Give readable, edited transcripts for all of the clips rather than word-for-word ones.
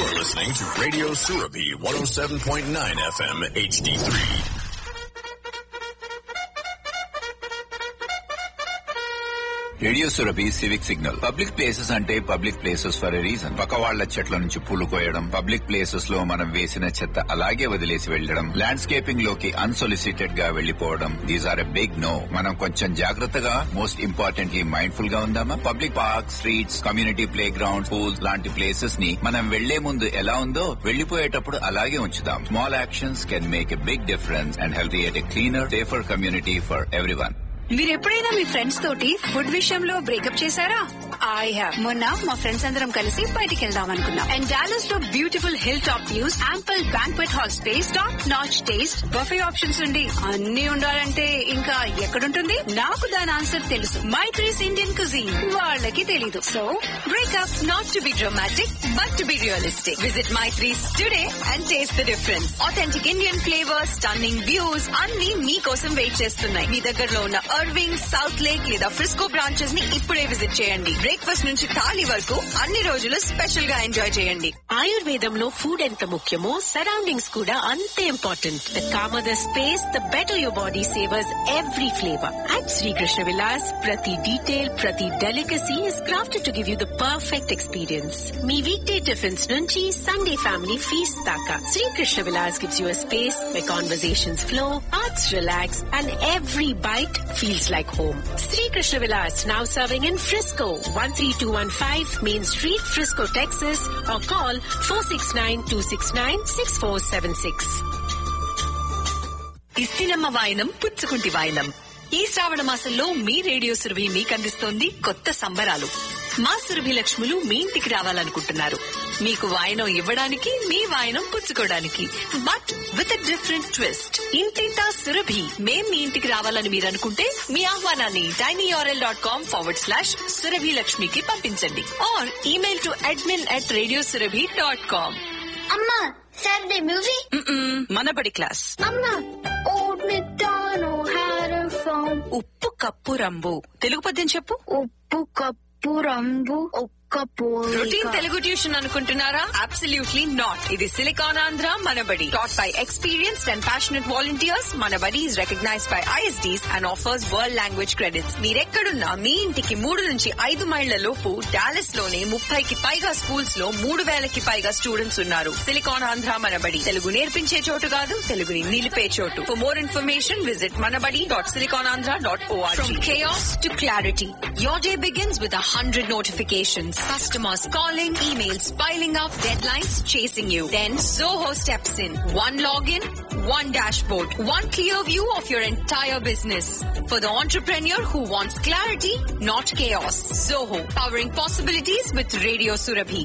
You're listening to Radio Surabhi 107.9 FM HD3. Radio Surabhi civic signal. Public places అంటే public places for a reason. పక్క వాళ్ల చెట్ల నుంచి పూలు కోయడం, పబ్లిక్ ప్లేసెస్ లో మనం వేసిన చెత్త అలాగే వదిలేసి వెళ్లడం, ల్యాండ్స్కేపింగ్ లోకి అన్సొలిసిటెడ్ గా వెళ్లిపోవడం, these are a big no. మనం కొంచెం జాగ్రత్తగా, మోస్ట్ ఇంపార్టెంట్లీ మైండ్ఫుల్ గా ఉందామా? Public park, streets, community play ground, pools లాంటి ప్లేసెస్ ని మనం వెళ్లే ముందు ఎలా ఉందో వెళ్లిపోయేటప్పుడు అలాగే ఉంచుదాం. Small actions can make a big difference and help create a cleaner, safer community for everyone. మీరెప్పుడైనా మీ ఫ్రెండ్స్ తోటి ఫుడ్ విషయంలో బ్రేకప్ చేశారా? I have. మొన్న మా ఫ్రెండ్స్ అందరం కలిసి బయటికి వెళ్దాం అనుకున్నాం. అండ్ డాలస్ లో beautiful hill top views, ample banquet hall space, top notch taste, buffet options ఉండి అన్ని ఉండాలంటే ఇంకా ఎక్కడుంటుంది? నాకు దాని ఆన్సర్ తెలుసు. Maitri's Indian cuisine. వాళ్ళకి తెలీదు. So breakup not to be dramatic but to be realistic. Visit Maitri's today and taste the difference. Authentic Indian flavours, stunning views అన్ని మీకోసం వెయిట్ చేస్తున్నాయి. మీ దగ్గరలో ఉన్న అర్వింగ్, సౌత్ లేక్ లేదా ఫ్రిస్కో బ్రాంచెస్ ని ఇప్పుడే విజిట్ చేయండి. బ్రేక్ఫాస్ట్ నుంచి థాలీ వరకు అన్ని రోజులు స్పెషల్ గా ఎంజాయ్ చేయండి. ఆయుర్వేదంలో ఫుడ్ ఎంత ముఖ్యమో సరౌండింగ్స్ కూడా అంతే important. The comer the space, the better your body savours every flavour. At Srikrishna Vilas ప్రతి డీటెయిల్, ప్రతి delicacy is crafted to give you the perfect experience. Me week day tiffins నుంచి సండే ఫ్యామిలీ ఫీస్ట్ దాకా, Srikrishna Vilas gives you a space where conversations flow, hearts relax, and every bite feels like home. Sri Krishna Vilas, now serving in Frisco, 13215 Main Street, Frisco, Texas, or call 469-269-6476. ఇస్తినమ్మ వాయనం పుచ్చుకుంటి వాయనం. ఈ శ్రావణ మాసంలో మీ radio Surabhi మీకందిస్తోంది కొత్త సంబరాలు. మా సురభి లక్ష్ములు మీ ఇంటికి రావాలనుకుంటున్నారు. మీకు వాయనం ఇవ్వడానికి, మీ వాయనం పుచ్చుకోవడానికి, but with a different twist. ఇంటింటా సురభి. మేం మీ ఇంటికి రావాలని మీరు అనుకుంటే మీ ఆహ్వానాన్ని tinyurl.com/surabhilakshmiki పంపించండి. Are email to admin@radiosurabhi.com. అమ్మా Saturday movie? మనబడి క్లాస్. అమ్మా Old MacDonald had a farm. ఉప్పు కప్పు రంబు. తెలుగు పద్యం చెప్పు. ఉప్పు కప్పు రంబు ఒక్క రొటీన్ తెలుగు ట్యూషన్ అనుకుంటున్నారా? Absolutely not. ఇది silicon Andhra Manabadi. Taught by experienced and passionate volunteers. Manabadi is recognised by ISDs and offers world language credits. మీరెక్కడున్నా మీ ఇంటికి 3 నుంచి 5 మైళ్ల లోపు డాలస్ లోనే 30కి పైగా స్కూల్స్ లో 3000కి పైగా స్టూడెంట్స్ ఉన్నారు. సిలికాన్ ఆంధ్ర మనబడి. తెలుగు నేర్పించే చోటు కాదు, తెలుగుని నిలిపే చోటు. For more information visit manabadi.siliconandhra.org. From chaos to clarity, your day begins with 100 notifications. Customers calling, emails piling up, deadlines chasing you. Then Zoho steps in. One login, one dashboard, one clear view of your entire business. For the entrepreneur who wants clarity, not chaos. Zoho, powering possibilities with Radio Surabhi.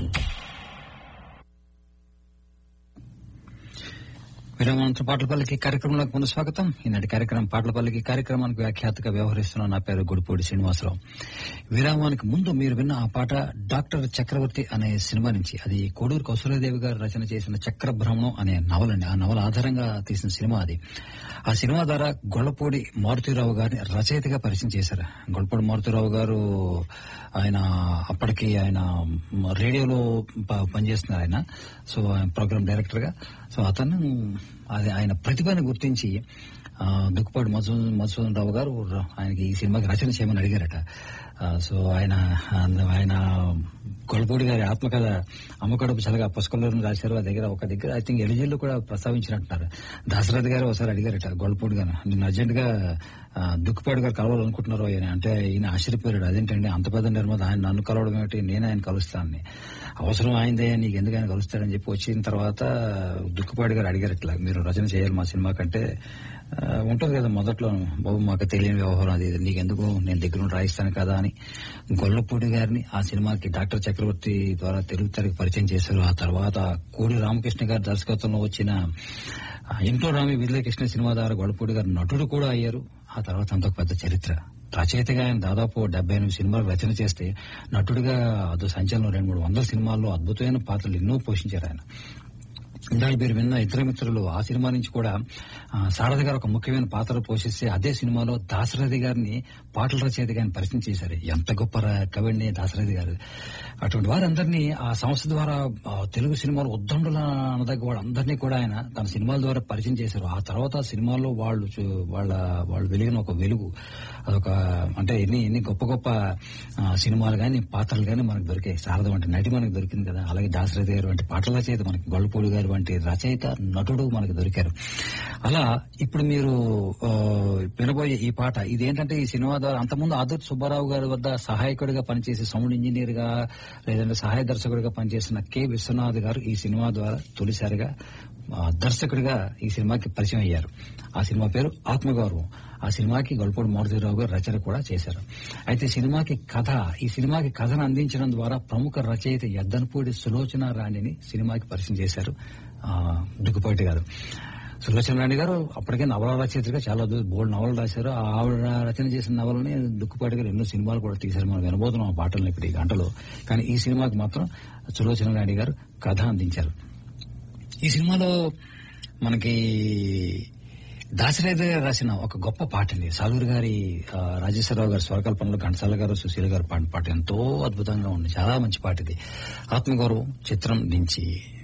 విరామంతో పాటల పల్లికి కార్యక్రమంలోకి పునః స్వాగతం. ఈనాటి కార్యక్రమం పాటల పల్లికి కార్యక్రమానికి వ్యాఖ్యాతగా వ్యవహరిస్తున్న నా పేరు గుడిపూడి శ్రీనివాసరావు. విరామానికి ముందు మీరు విన్న ఆ పాట డాక్టర్ చక్రవర్తి అనే సినిమా నుంచి. అది కోడూరు కౌశల్యాదేవి గారు రచన చేసిన చక్రభ్రమణం అనే నవలండి. ఆ నవల ఆధారంగా తీసిన సినిమా అది. ఆ సినిమా ద్వారా గొల్లపూడి మారుతీరావు గారిని రచయితగా పరిచయం చేశారు. గొల్లపూడి మారుతీరావు గారు ఆయన అప్పటికి ఆయన రేడియోలో పనిచేస్తున్నారు ఆయన. సో ఆయన ప్రోగ్రామ్ డైరెక్టర్ గా. సో అతను అది ఆయన ప్రతిభను గుర్తించి దుక్కుపాటి మధుసూదన్ రావు గారు ఆయనకి ఈ సినిమాకి రచన చేయమని అడిగారట. సో ఆయన గొల్లపూడి గారి ఆత్మకథ అమ్మకడుపు చల్లగా పుష్కల్లో రాశారు. ఆ దగ్గర ఒక దగ్గర ఐ థింక్ ఎలిజిల్లో కూడా ప్రస్తావించినట్టున్నారు. దాశరథి గారు ఒకసారి అడిగారట గొల్లపూడి గారు, నేను అర్జెంట్ గా దుక్కుపాటి గారు కలవాలనుకుంటున్నారు అంటే ఈయన ఆశ్చర్యపోయాడు. అదేంటండి అంత పెద్ద నిర్మాత ఆయన నన్ను కలవడం ఏమిటి, నేనే ఆయన కలుస్తానని. అవసరం ఆయనదే, నీకు ఎందుకు ఆయన కలుస్తాడని చెప్పి వచ్చిన తర్వాత దుక్కుపాటి గారు అడిగారు, ఇట్లా మీరు రచన చేయాలి మా సినిమా కంటే ఉంటుంది కదా మొదట్లో, బాబు మాకు తెలియని వ్యవహారం అది, నీకెందుకు నేను దగ్గర రాయిస్తాను కదా అని గొల్లపూడి గారిని ఆ సినిమాకి డాక్టర్ చక్రవర్తి ద్వారా తెలుగు తెరకు పరిచయం చేశారు. ఆ తర్వాత కోడి రామకృష్ణ గారి దర్శకత్వంలో వచ్చిన ఇంట్లో రామి విజయకృష్ణ సినిమా ద్వారా గొల్లపూడి గారు నటుడు కూడా అయ్యారు. ఆ తర్వాత అంత పెద్ద చరిత్ర. రచయితగా ఆయన దాదాపు 78 సినిమాలు రచన చేస్తే నటుడిగా అదో సంచలనం 200-300 సినిమాల్లో అద్భుతమైన పాత్రలు ఎన్నో పోషించారు ఆయన. ఇందాక మీరు విన్న ఇతర మిత్రులు ఆ సినిమా నుంచి కూడా శారద గారు ఒక ముఖ్యమైన పాత్ర పోషిస్తే అదే సినిమాలో దాశరథి గారిని పాటల రచయితగా ఆయన పరిచయం చేశారు. ఎంత గొప్ప కవిని దాశరథి గారు. అటువంటి వారందరినీ ఆ సంస్థ ద్వారా తెలుగు సినిమాలు ఉద్దండుల అనదగ్గ వాళ్ళందరినీ కూడా ఆయన తన సినిమాల ద్వారా పరిచయం చేశారు. ఆ తర్వాత సినిమాల్లో వాళ్ళు వెలిగిన ఒక వెలుగు అదొక అంటే ఎన్ని గొప్ప గొప్ప సినిమాలు గాని పాత్రలు గాని మనకు దొరికాయి. శారద వంటి నటి మనకు దొరికింది కదా. అలాగే దాశరథి గారు వంటి పాటల రచయిత మనకి, గొల్లపూడి గారు వంటి రచయిత నటుడు మనకు దొరికారు. అలా ఇప్పుడు మీరు వినబోయే ఈ పాట ఇదేంటంటే ఈ సినిమా ద్వారా అంతకుముందు ఆదుర్తి సుబ్బారావు గారి వద్ద సహాయకుడిగా పనిచేసి సౌండ్ ఇంజనీర్ గా లేదంటే సహాయ దర్శకుడిగా పనిచేసిన కె విశ్వనాథ్ గారు ఈ సినిమా ద్వారా తొలిసారిగా దర్శకుడిగా ఈ సినిమాకి పరిచయం అయ్యారు. ఆ సినిమా పేరు ఆత్మగౌరవం. ఆ సినిమాకి గొల్లపూడి మారుతీరావు గారు రచన కూడా చేశారు. అయితే ఈ సినిమాకి కథను అందించడం ద్వారా ప్రముఖ రచయిత యద్దనపూడి సులోచన రాణిని సినిమాకి పరిచయం చేశారు దుక్కుపాటి గారు. సులోచన రాణి గారు అప్పటికే నవల రచయితగా చాలా బోల్డ్ నవలలు రాశారు. ఆవిడ రచన చేసిన నవలని దుక్కుపాటి గారు ఎన్నో సినిమాలు కూడా తీశారు. మనం వినబోతున్నాం ఆ పాటలను ఇప్పుడు ఈ గంటలో. కానీ ఈ సినిమాకి మాత్రం సులోచన రాణి గారు కథ అందించారు. ఈ సినిమాలో మనకి దాశరథి గారు రాసిన ఒక గొప్ప పాట అండి. సాలూరు గారి రాజేశ్వరరావు గారి స్వరకల్పనలో ఘంటసాల గారు సుశీల గారు పాడిన పాట ఎంతో అద్భుతంగా ఉంది. చాలా మంచి పాట ఇది. ఆత్మగౌరవం చిత్రం నుంచి